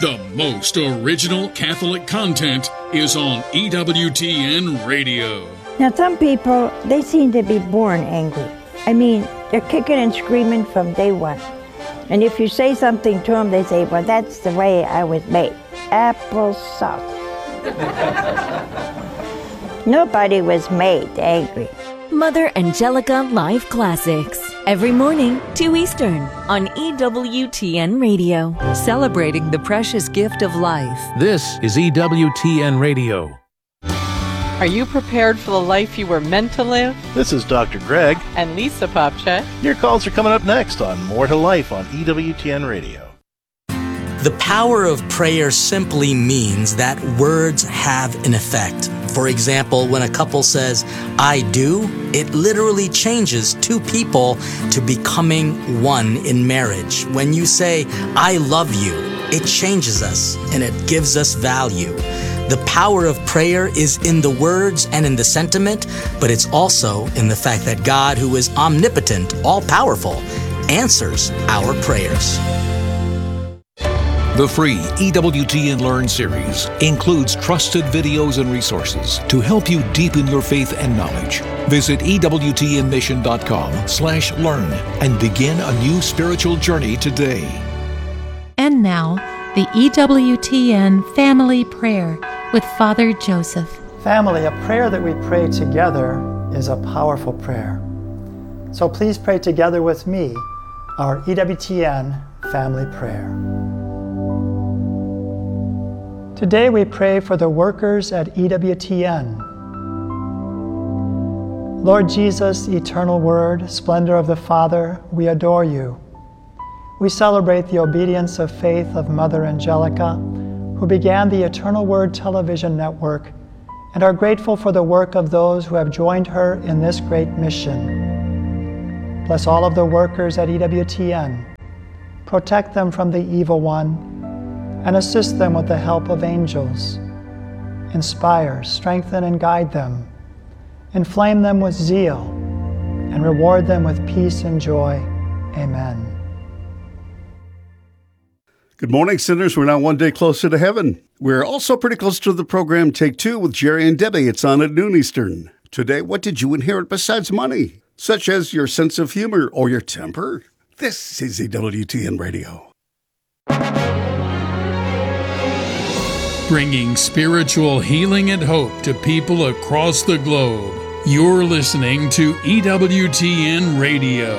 The most original Catholic content is on EWTN Radio. Now, some people, they seem to be born angry. I mean, they're kicking and screaming from day one. And if you say something to them, they say, well, that's the way I was made. Applesauce. Nobody was made angry. Mother Angelica Live Classics. Every morning, 2 Eastern, on EWTN Radio. Celebrating the precious gift of life. This is EWTN Radio. Are you prepared for the life you were meant to live? This is Dr. Greg. And Lisa Popchak. Your calls are coming up next on More to Life on EWTN Radio. The power of prayer simply means that words have an effect. For example, when a couple says, I do, it literally changes two people to becoming one in marriage. When you say, I love you, it changes us and it gives us value. The power of prayer is in the words and in the sentiment, but it's also in the fact that God, who is omnipotent, all-powerful, answers our prayers. The free EWTN Learn series includes trusted videos and resources to help you deepen your faith and knowledge. Visit EWTNmission.com/learn and begin a new spiritual journey today. And now, the EWTN Family Prayer with Father Joseph. Family, a prayer that we pray together is a powerful prayer. So please pray together with me our EWTN Family Prayer. Today we pray for the workers at EWTN. Lord Jesus, eternal Word, splendor of the Father, we adore you. We celebrate the obedience of faith of Mother Angelica, who began the Eternal Word television network, and are grateful for the work of those who have joined her in this great mission. Bless all of the workers at EWTN. Protect them from the evil one, and assist them with the help of angels. Inspire, strengthen, and guide them. Inflame them with zeal, and reward them with peace and joy. Amen. Good morning, sinners. We're now one day closer to heaven. We're also pretty close to the program Take Two with Jerry and Debbie. It's on at noon Eastern. Today, what did you inherit besides money? Such as your sense of humor or your temper? This is EWTN Radio. Bringing spiritual healing and hope to people across the globe. You're listening to EWTN Radio.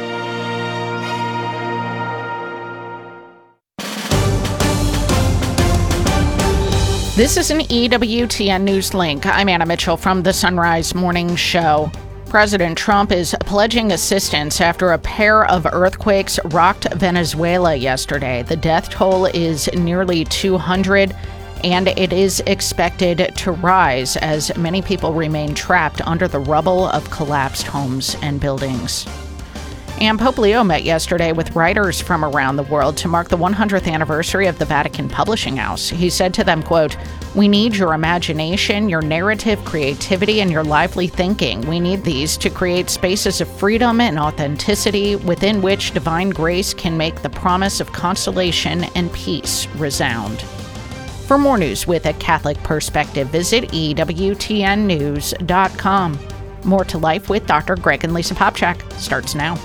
This is an EWTN News Link. I'm Anna Mitchell from the Sunrise Morning Show. President Trump is pledging assistance after a pair of earthquakes rocked Venezuela yesterday. The death toll is nearly 200, and it is expected to rise as many people remain trapped under the rubble of collapsed homes and buildings. And Pope Leo met yesterday with writers from around the world to mark the 100th anniversary of the Vatican Publishing House. He said to them, quote, "We need your imagination, your narrative creativity, and your lively thinking. We need these to create spaces of freedom and authenticity within which divine grace can make the promise of consolation and peace resound." For more news with a Catholic perspective, visit EWTNnews.com. More to Life with Dr. Greg and Lisa Popchak starts now.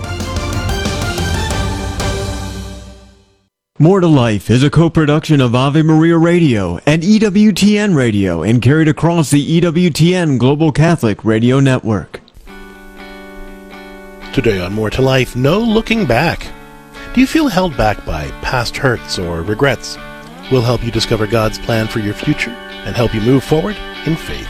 More to Life is a co-production of Ave Maria Radio and EWTN Radio and carried across the EWTN Global Catholic Radio Network. Today on More to Life, no looking back. Do you feel held back by past hurts or regrets? We'll help you discover God's plan for your future and help you move forward in faith.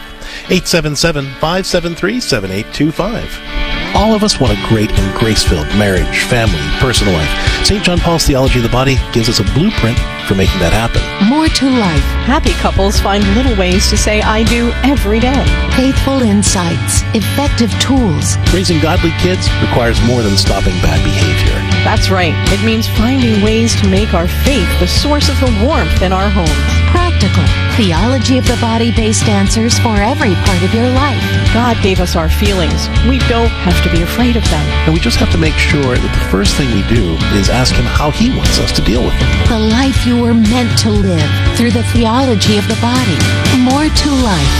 877-573-7825. All of us want a great and grace-filled marriage, family, personal life. St. John Paul's Theology of the Body gives us a blueprint for making that happen. More to life. Happy couples find little ways to say I do every day. Faithful insights, effective tools. Raising godly kids requires more than stopping bad behavior. That's right. It means finding ways to make our faith the source of the warmth in our homes. Practical, theology of the body-based answers for every part of your life. God gave us our feelings. We don't have to be afraid of them. And we just have to make sure that the first thing we do is ask Him how He wants us to deal with them. The life you were meant to live through the theology of the body. More to life.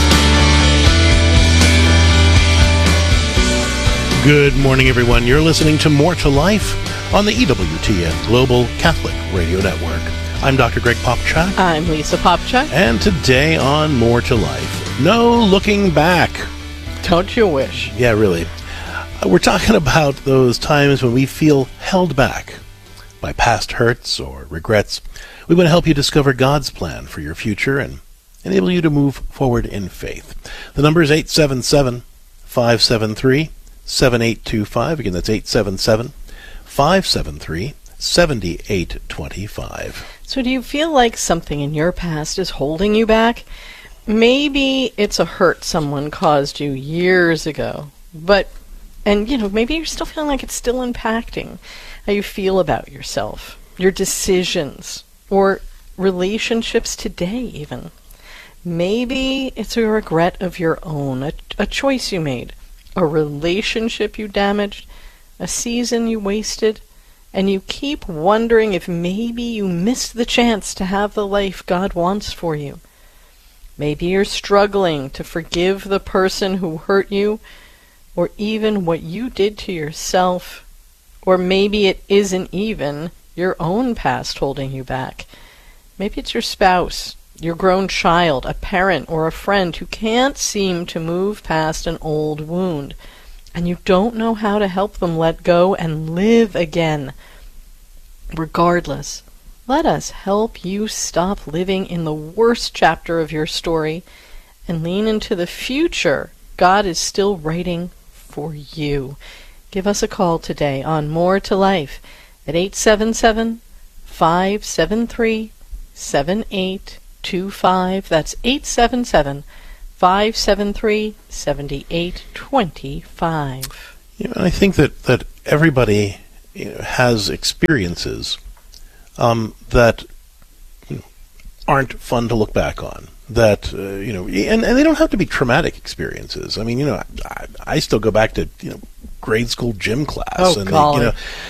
Good morning, everyone. You're listening to More to Life on the EWTN Global Catholic Radio Network. I'm Dr. Greg Popchak. I'm Lisa Popchak. And today on More to Life, no looking back. Don't you wish? Yeah, really. We're talking about those times when we feel held back by past hurts or regrets. We want to help you discover God's plan for your future and enable you to move forward in faith. The number is 877-573-7825. Again, that's 877-573-7825. So do you feel like something in your past is holding you back? Maybe it's a hurt someone caused you years ago, maybe you're still feeling like it's still impacting how you feel about yourself, your decisions, or relationships today even. Maybe it's a regret of your own, a choice you made, a relationship you damaged, a season you wasted, and you keep wondering if maybe you missed the chance to have the life God wants for you. Maybe you're struggling to forgive the person who hurt you, or even what you did to yourself. Or maybe it isn't even your own past holding you back. Maybe it's your spouse, your grown child, a parent, or a friend who can't seem to move past an old wound, and you don't know how to help them let go and live again. Regardless, let us help you stop living in the worst chapter of your story and lean into the future God is still writing for you. Give us a call today on More to Life at 877-573-7825. That's 877-573-7825. I think that everybody has experiences that aren't fun to look back on. That and they don't have to be traumatic experiences. I mean, I still go back to grade school gym class. Oh, and golly.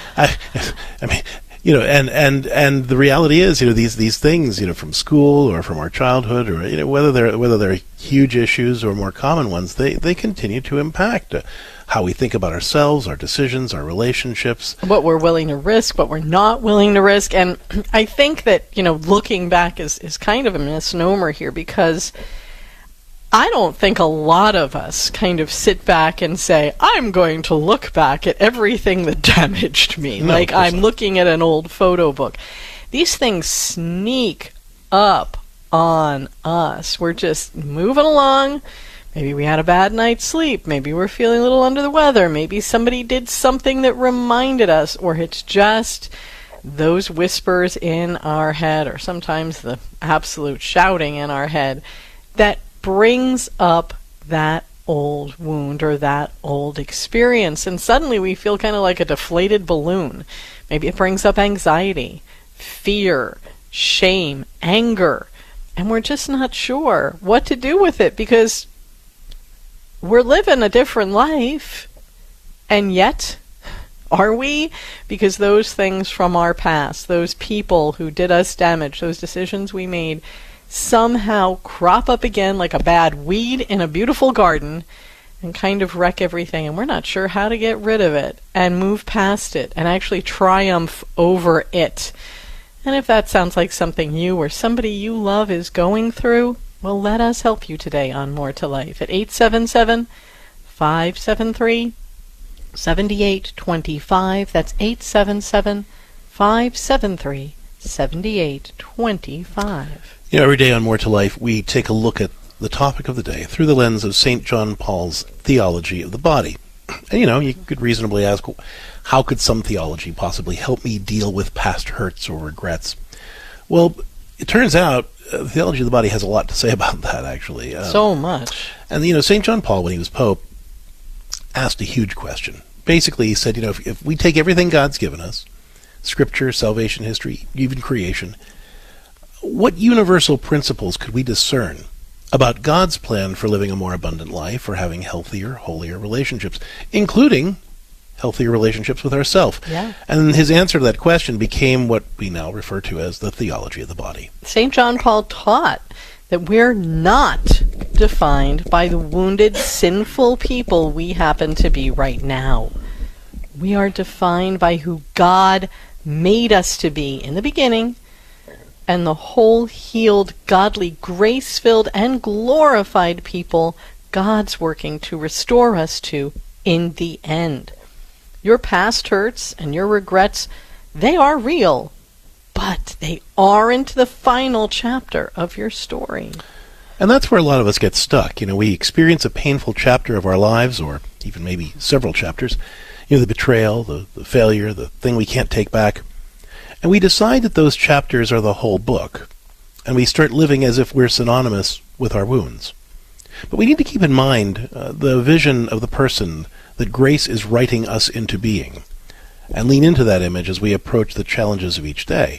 And the reality is, these things, from school or from our childhood, or whether they're huge issues or more common ones, they continue to impact how we think about ourselves, our decisions, our relationships, what we're willing to risk, what we're not willing to risk. And I think that looking back is kind of a misnomer here, because I don't think a lot of us kind of sit back and say, I'm going to look back at everything that damaged me. No, like I'm not. looking at an old photo book. These things sneak up on us. We're just moving along. Maybe we had a bad night's sleep. Maybe we're feeling a little under the weather. Maybe somebody did something that reminded us, or it's just those whispers in our head, or sometimes the absolute shouting in our head that brings up that old wound or that old experience. And suddenly we feel kind of like a deflated balloon. Maybe it brings up anxiety, fear, shame, anger, and we're just not sure what to do with it, because we're living a different life. And yet, are we? Because those things from our past, those people who did us damage, those decisions we made, somehow crop up again like a bad weed in a beautiful garden and kind of wreck everything. And we're not sure how to get rid of it and move past it and actually triumph over it. And if that sounds like something you or somebody you love is going through, well, let us help you today on More to Life at 877-573-7825. That's 877-573-7825. Every day on More to Life, we take a look at the topic of the day through the lens of St. John Paul's theology of the body. And, you could reasonably ask, how could some theology possibly help me deal with past hurts or regrets? Well, it turns out the theology of the body has a lot to say about that, actually. So much. And, St. John Paul, when he was Pope, asked a huge question. Basically, he said, if we take everything God's given us, Scripture, salvation history, even creation, what universal principles could we discern about God's plan for living a more abundant life or having healthier, holier relationships, including healthier relationships with ourselves? Yeah. And his answer to that question became what we now refer to as the theology of the body. St. John Paul taught that we're not defined by the wounded, sinful people we happen to be right now. We are defined by who God made us to be in the beginning, and the whole healed, godly, grace-filled, and glorified people God's working to restore us to in the end. Your past hurts and your regrets, they are real, but they aren't the final chapter of your story. And that's where a lot of us get stuck. We experience a painful chapter of our lives, or even maybe several chapters. The betrayal, the failure, the thing we can't take back. And we decide that those chapters are the whole book, and we start living as if we're synonymous with our wounds. But we need to keep in mind the vision of the person that grace is writing us into being, and lean into that image as we approach the challenges of each day.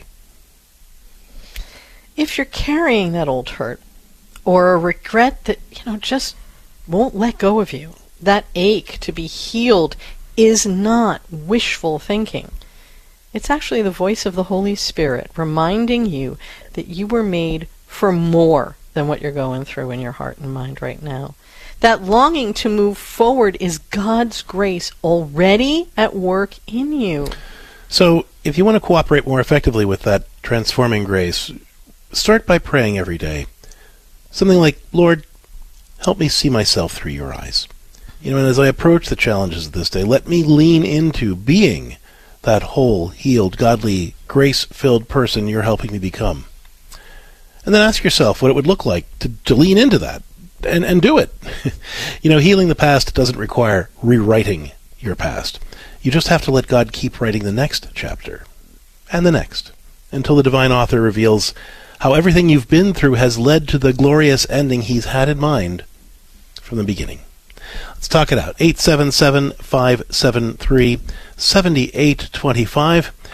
If you're carrying that old hurt, or a regret that, just won't let go of you, that ache to be healed is not wishful thinking. It's actually the voice of the Holy Spirit reminding you that you were made for more than what you're going through in your heart and mind right now. That longing to move forward is God's grace already at work in you. So, if you want to cooperate more effectively with that transforming grace, start by praying every day. Something like, Lord, help me see myself through your eyes. And as I approach the challenges of this day, let me lean into being that whole, healed, godly, grace-filled person you're helping me become. And then ask yourself what it would look like to lean into that and do it. Healing the past doesn't require rewriting your past. You just have to let God keep writing the next chapter and the next until the divine author reveals how everything you've been through has led to the glorious ending he's had in mind from the beginning. Let's talk it out. 877-573-7825.